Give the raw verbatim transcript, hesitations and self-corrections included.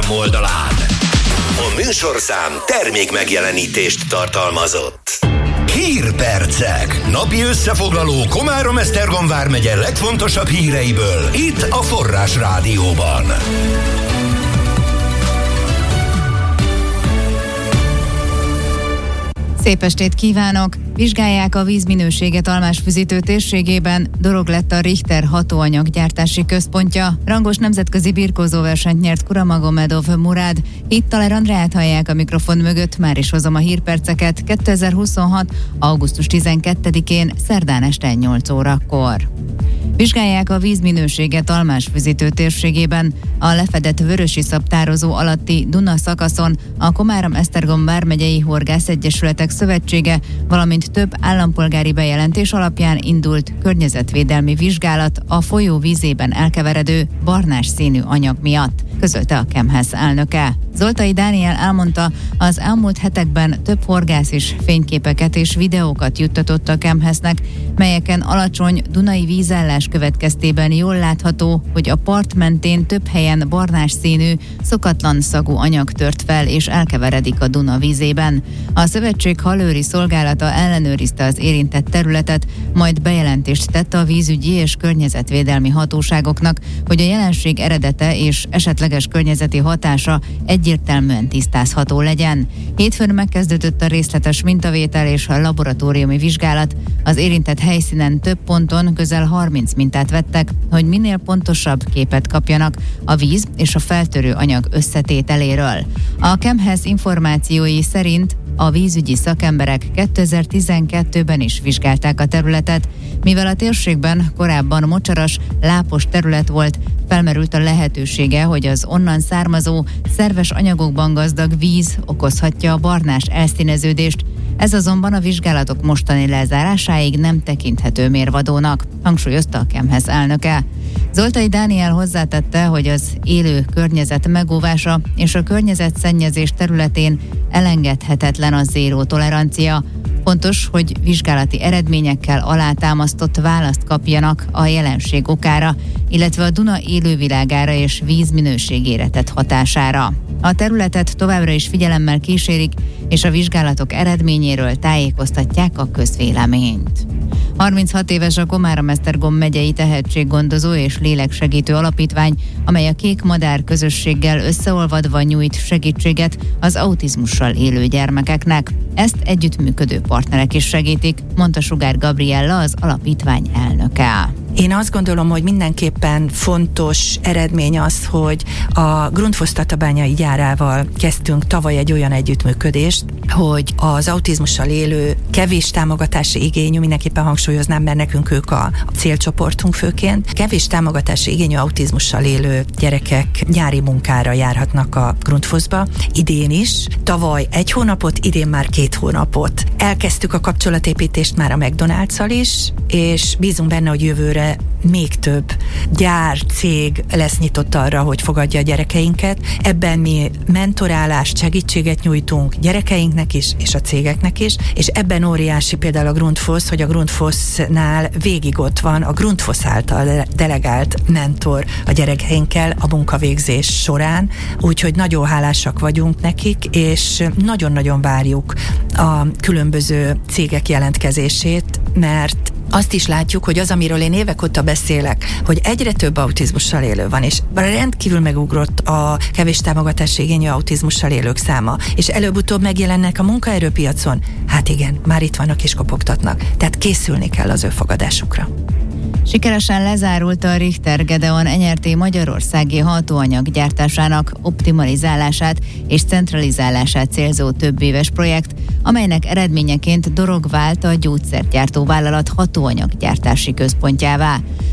oldalán. A műsorszám termék megjelenítést tartalmazott. Hírpercek. Napi összefoglaló Komárom-Esztergom vármegye legfontosabb híreiből itt a Forrás Rádióban. Szép estét kívánok! Vizsgálják a vízminőséget Almásfüzítő térségében, Dorog lett a Richter hatóanyaggyártási központja. Rangos nemzetközi birkózóversenyt nyert Kuramagomedov Murad. Itt Taler Andreát hallják a mikrofon mögött, már is hozom a hírperceket. kétezer-huszonhat. augusztus tizenkettedikén, szerdán este nyolc órakor. Vizsgálják a vízminőséget Almásfüzítő térségében. A lefedett vörösiszap tározó alatti Duna szakaszon a Komárom-Esztergom vármegyei Horgászegyesületek Szövetsége, valamint több állampolgári bejelentés alapján indult környezetvédelmi vizsgálat a folyó vízében elkeveredő barnás színű anyag miatt, közölte a Kemhez elnöke. Zoltai Dániel elmondta, az elmúlt hetekben több horgász is fényképeket és videókat juttatott a Kemheznek, melyeken alacsony dunai vízállás következtében jól látható, hogy a part mentén több helyen barnás színű, szokatlan szagú anyag tört fel és elkeveredik a Duna vízében. A szövetség halőri szolgálata ellenőrizte az érintett területet, majd bejelentést tett a vízügyi és környezetvédelmi hatóságoknak, hogy a jelenség eredete és esetleges környezeti hatása egyértelműen tisztázható legyen. Hétfőn megkezdődött a részletes mintavétel és a laboratóriumi vizsgálat. Az érintett helyszínen több ponton közel harminc mintát vettek, hogy minél pontosabb képet kapjanak a víz és a feltörő anyag összetételéről. A Kemhez információi szerint a vízügyi szakemberek kétezer-tizenkettőben is vizsgálták a területet, mivel a térségben korábban mocsaras, lápos terület volt, felmerült a lehetősége, hogy az onnan származó, szerves anyagokban gazdag víz okozhatja a barnás elszíneződést. Ez azonban a vizsgálatok mostani lezárásáig nem tekinthető mérvadónak, hangsúlyozta a Kemhez elnöke. Zoltai Dániel hozzátette, hogy az élő környezet megóvása és a környezetszennyezés területén elengedhetetlen a zéró tolerancia. Fontos, hogy vizsgálati eredményekkel alátámasztott választ kapjanak a jelenség okára, illetve a Duna élővilágára és víz minőségére tett hatására. A területet továbbra is figyelemmel kísérik, és a vizsgálatok eredményéről tájékoztatják a közvéleményt. harminchat éves a Komárom-Esztergom megyei tehetséggondozó és léleksegítő alapítvány, amely a Kék Madár közösséggel összeolvadva nyújt segítséget az autizmussal élő gyermekeknek. Ezt együttműködő partnerek is segítik, mondta Sugár Gabriella, az alapítvány elnöke. Én azt gondolom, hogy mindenképpen fontos eredmény az, hogy a Grundfos tatabányai gyárával kezdtünk tavaly egy olyan együttműködést, hogy az autizmussal élő, kevés támogatási igényű, mindenképpen hangsúlyoznám, mert nekünk ők a célcsoportunk főként, kevés támogatási igényű autizmussal élő gyerekek nyári munkára járhatnak a Grundfosba. Idén is, tavaly egy hónapot, idén már két hónapot. Elkezdtük a kapcsolatépítést már a McDonald's-szal is, és bízunk benne, hogy jövőre még több gyár, cég lesz nyitott arra, hogy fogadja a gyerekeinket. Ebben mi mentorálást, segítséget nyújtunk gyerekeinknek is, és a cégeknek is, és ebben óriási például a Grundfos, hogy a Grundfosnál végig ott van a Grundfos által delegált mentor a gyerekeinkkel a munkavégzés során, úgyhogy nagyon hálásak vagyunk nekik, és nagyon-nagyon várjuk a különböző cégek jelentkezését, mert azt is látjuk, hogy az, amiről én évek óta beszélek, hogy egyre több autizmussal élő van, és rendkívül megugrott a kevés támogatási igényű autizmussal élők száma, és előbb-utóbb megjelennek a munkaerőpiacon. Hát igen, már itt vannak és kopogtatnak. Tehát készülni kell az ő fogadásukra. Sikeresen lezárult a Richter Gedeon en er té magyarországi hatóanyag gyártásának optimalizálását és centralizálását célzó többéves projekt, amelynek eredményeként Dorog vált a gyógyszergyártó vállalat hatóanyaggyártási központjává.